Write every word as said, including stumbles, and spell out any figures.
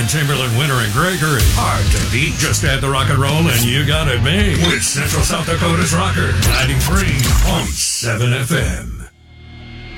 and Chamberlain, Winter, and Gregory. Hard to beat. Just add the rock and roll and you got it made. With Central South Dakota's Rocker, ninety-three point seven F M.